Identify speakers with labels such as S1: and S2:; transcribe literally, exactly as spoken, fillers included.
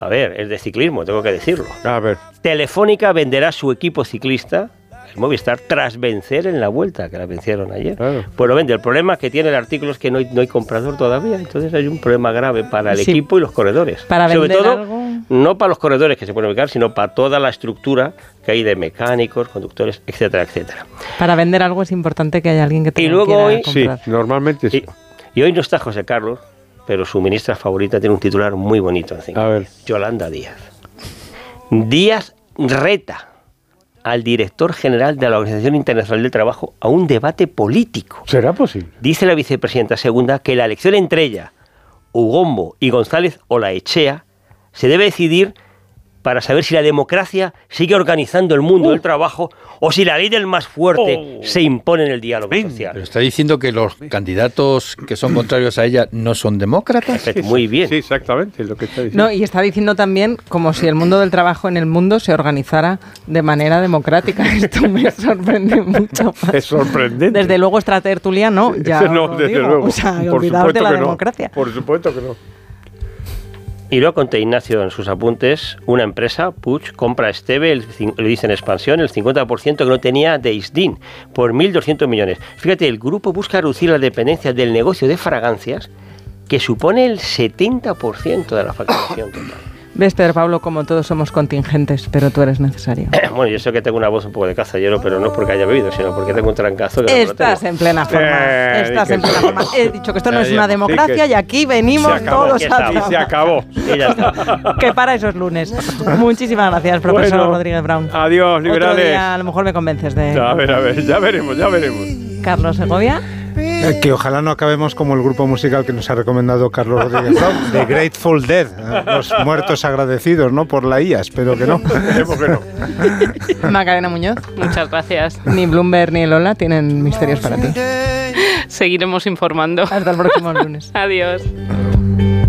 S1: A ver, es de ciclismo, tengo que decirlo.
S2: A ver.
S1: Telefónica venderá su equipo ciclista, el Movistar, tras vencer en la Vuelta, que la vencieron ayer.
S2: Claro.
S1: Pues lo vende. El problema que tiene el artículo es que no hay, no hay comprador todavía. Entonces hay un problema grave para el
S3: Sí.
S1: equipo y los corredores.
S3: Para
S1: Sobre
S3: vender
S1: todo,
S3: algo.
S1: no para los corredores que se pueden ubicar, sino para toda la estructura que hay de mecánicos, conductores, etcétera, etcétera.
S3: Para vender algo es importante que haya alguien que te
S1: Y
S3: lo
S1: luego
S3: quiera
S1: hoy-
S2: Sí,
S3: comprar.
S2: normalmente sí.
S1: Y, y hoy no está José Carlos, pero su ministra favorita tiene un titular muy bonito. En cinco
S2: A ver.
S1: días. Yolanda Díaz. Díaz reta al director general de la Organización Internacional del Trabajo a un debate político.
S2: ¿Será posible?
S1: Dice la vicepresidenta segunda que la elección entre ella, Ugombo y González Olaechea se debe decidir para saber si la democracia sigue organizando el mundo
S2: Uh.
S1: del trabajo o si la ley del más fuerte
S2: Oh.
S1: se impone en el diálogo social.
S4: Pero está diciendo que los candidatos que son contrarios a ella no son demócratas.
S1: Perfecto, muy bien.
S2: Sí, exactamente, es lo que está diciendo.
S3: No, y está diciendo también como si el mundo del trabajo en el mundo se organizara de manera democrática. Esto me sorprende mucho.
S2: Es sorprendente.
S3: Desde luego esta tertulia no, ya
S2: no,
S3: os lo
S2: desde
S3: digo.
S2: luego.
S3: O sea,
S2: Por
S3: olvidaos de
S2: supuesto
S3: la
S2: que no.
S3: democracia.
S2: Por supuesto que no.
S1: Y luego conté Ignacio en sus apuntes, una empresa, Puig, compra a Esteve, el, cin- le dice en expansión, el cincuenta por ciento que no tenía de Isdin, por mil doscientos millones. Fíjate, el grupo busca reducir la dependencia del negocio de fragancias, que supone el setenta por ciento de la facturación total.
S3: Ves, Pedro Pablo, como todos somos contingentes, pero tú eres necesario.
S1: Bueno, yo sé que tengo una voz un poco de cazallero, pero no es porque haya bebido, sino porque tengo un trancazo que no lo
S3: Estás
S1: tengo.
S3: en plena forma.
S2: Eh,
S3: Estás
S2: di
S3: en
S2: que
S3: plena
S2: sí.
S3: forma. He dicho que esto no
S2: Ya,
S3: es
S2: ya,
S3: una
S2: sí,
S3: democracia
S2: que
S3: y aquí venimos
S2: se acabó,
S3: todos
S1: aquí
S3: a
S1: estamos.
S2: Y se
S3: trabajar.
S2: acabó.
S1: Y ya está.
S3: Que para esos lunes. Muchísimas gracias, profesor
S2: Bueno,
S3: Rodríguez Brown.
S2: Adiós,
S3: Otro
S2: liberales.
S3: día a lo mejor me convences de
S2: A ver, a ver, ya veremos, ya veremos.
S3: Carlos Segovia.
S5: Eh, que ojalá no acabemos como el grupo musical que nos ha recomendado Carlos Rodríguez Brown, The Grateful Dead, eh, los muertos agradecidos, ¿no? Por la I A, espero que no.
S2: Esperemos que no.
S3: Macarena Muñoz.
S6: Muchas gracias.
S3: Ni Bloomberg ni Lola tienen misterios para ti.
S6: Seguiremos informando.
S3: Hasta el próximo lunes.
S6: Adiós.